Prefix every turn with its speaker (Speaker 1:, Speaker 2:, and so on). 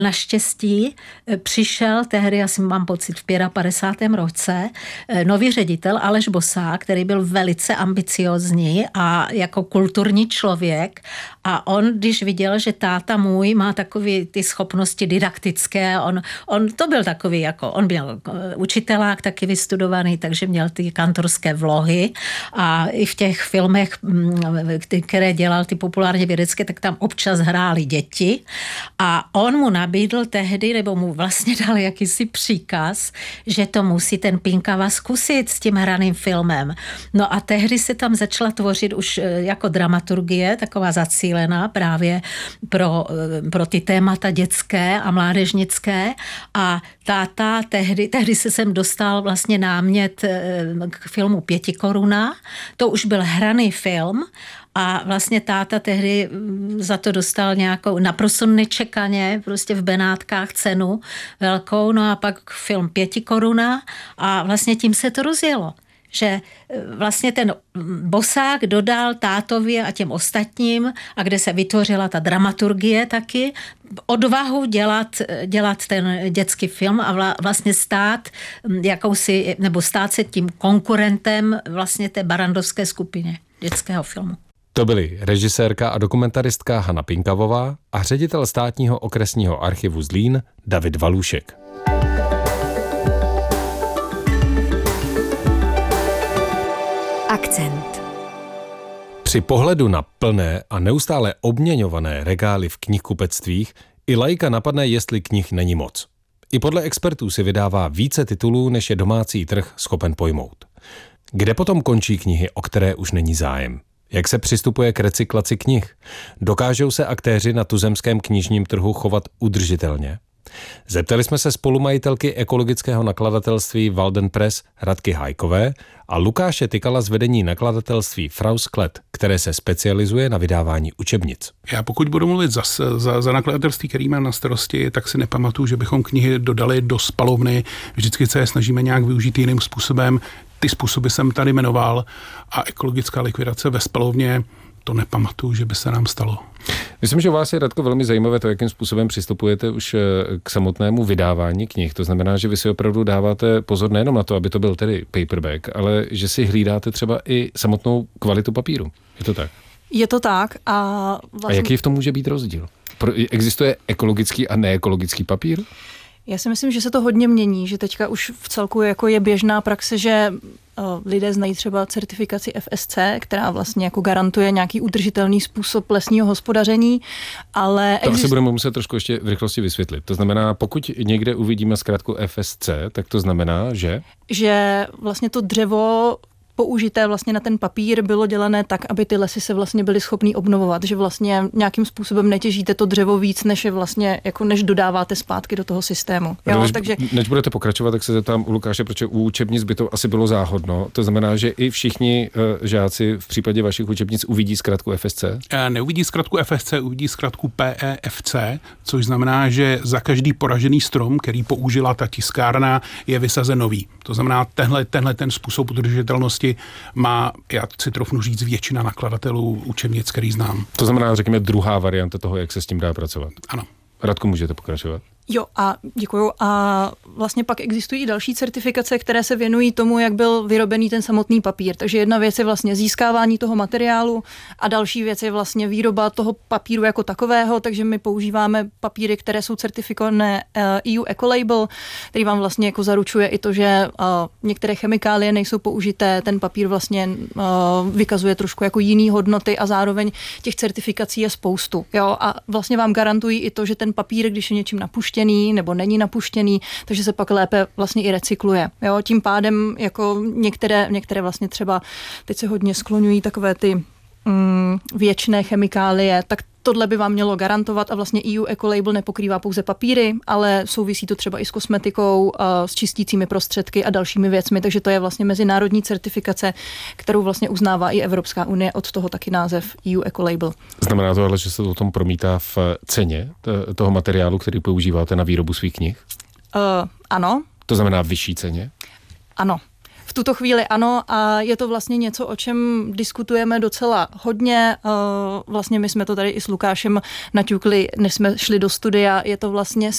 Speaker 1: Naštěstí přišel tehdy, asi mám pocit, v 55. roce, nový ředitel Aleš Bosák, který byl velice ambiciózní a jako kulturní člověk. A on, když viděl, že táta můj má takové ty schopnosti didaktické, on to byl takový, jako on byl učitelák taky vystudovaný, takže měl ty kantorské vlohy a i v těch filmech, které dělal ty populárně vědecké, tak tam občas hráli děti a on mu nabídl tehdy, nebo mu vlastně dal jakýsi příkaz, že to musí ten Pinkava zkusit s tím hraným filmem. No a tehdy se tam začala tvořit už jako dramaturgie, taková zacílená právě pro ty témata dětské a mládežnické a táta tehdy se sem dostal vlastně námět k filmu 5 koruna. To už byl hraný film a vlastně táta tehdy za to dostal nějakou naprosto nečekaně prostě v Benátkách cenu velkou, no a pak film 5 koruna a vlastně tím se to rozjelo. Že vlastně ten Bosák dodal tátovi a těm ostatním, a kde se vytvořila ta dramaturgie taky, odvahu dělat ten dětský film a vlastně stát se tím konkurentem vlastně té barrandovské skupině dětského filmu.
Speaker 2: To byly režisérka a dokumentaristka Hana Pinkavová a ředitel Státního okresního archivu Zlín David Valůšek.
Speaker 3: Akcent.
Speaker 2: Při pohledu na plné a neustále obměňované regály v knihkupectvích i laika napadne, jestli knih není moc. I podle expertů si vydává více titulů, než je domácí trh schopen pojmout. Kde potom končí knihy, o které už není zájem? Jak se přistupuje k recyklaci knih? Dokážou se aktéři na tuzemském knižním trhu chovat udržitelně? Zeptali jsme se spolumajitelky ekologického nakladatelství Walden Press Radky Hájkové a Lukáše Tykala z vedení nakladatelství Frausklet, které se specializuje na vydávání učebnic.
Speaker 4: Já pokud budu mluvit za nakladatelství, který mám na starosti, tak si nepamatuju, že bychom knihy dodali do spalovny. Vždycky se je snažíme nějak využít jiným způsobem. Ty způsoby jsem tady jmenoval a ekologická likvidace ve spalovně, to nepamatuju, že by se nám stalo.
Speaker 2: Myslím, že u vás je, Radko, velmi zajímavé to, jakým způsobem přistupujete už k samotnému vydávání knih. To znamená, že vy si opravdu dáváte pozor nejenom na to, aby to byl tedy paperback, ale že si hlídáte třeba i samotnou kvalitu papíru. Je to tak?
Speaker 5: Je to tak a
Speaker 2: vlastně... A jaký v tom může být rozdíl? Existuje ekologický a neekologický papír?
Speaker 5: Já si myslím, že se to hodně mění, že teďka už v celku jako je běžná praxe, že lidé znají třeba certifikaci FSC, která vlastně jako garantuje nějaký udržitelný způsob lesního hospodaření, ale...
Speaker 2: To asi budeme muset trošku ještě v rychlosti vysvětlit. To znamená, pokud někde uvidíme zkrátku FSC, tak to znamená, že... Že
Speaker 5: vlastně to dřevo použité vlastně na ten papír bylo dělané tak, aby ty lesy se vlastně byly schopný obnovovat, že vlastně nějakým způsobem netěžíte to dřevo víc, než je vlastně, jako než dodáváte zpátky do toho systému. Jo,
Speaker 2: takže... Než budete pokračovat, tak se zeptám u Lukáše, protože u učebnic by to asi bylo záhodno. To znamená, že i všichni žáci v případě vašich učebnic uvidí zkrátku FSC?
Speaker 4: Neuvidí zkrátku FSC, uvidí zkrátku PEFC, což znamená, že za každý poražený strom, který použila ta tiskárna, je vysazen nový. To znamená, tenhle ten způsob udržitelnosti má, já si trofnu říct, většina nakladatelů učebnic, který znám.
Speaker 2: To znamená, řekněme, druhá varianta toho, jak se s tím dá pracovat.
Speaker 4: Ano.
Speaker 2: Radko, můžete pokračovat?
Speaker 5: Jo, a děkuju. A vlastně pak existují i další certifikace, které se věnují tomu, jak byl vyrobený ten samotný papír. Takže jedna věc je vlastně získávání toho materiálu a další věc je vlastně výroba toho papíru jako takového, takže my používáme papíry, které jsou certifikované EU Ecolabel, který vám vlastně jako zaručuje i to, že některé chemikálie nejsou použité, ten papír vlastně vykazuje trošku jako jiný hodnoty a zároveň těch certifikací je spoustu. Jo? A vlastně vám garantují i to, že ten papír, když je něčím napuštěný nebo není napuštěný, takže se pak lépe vlastně i recykluje. Jo? Tím pádem jako některé vlastně třeba teď se hodně skloňují takové ty věčné chemikálie, tak tohle by vám mělo garantovat a vlastně EU Ecolabel nepokrývá pouze papíry, ale souvisí to třeba i s kosmetikou, s čistícími prostředky a dalšími věcmi, takže to je vlastně mezinárodní certifikace, kterou vlastně uznává i Evropská unie, od toho taky název EU Ecolabel.
Speaker 2: Znamená to ale, že se to tom promítá v ceně toho materiálu, který používáte na výrobu svých knih?
Speaker 5: Ano.
Speaker 2: To znamená vyšší ceně?
Speaker 5: Ano. V tuto chvíli ano a je to vlastně něco, o čem diskutujeme docela hodně. Vlastně my jsme to tady i s Lukášem naťukli, než jsme šli do studia. Je to vlastně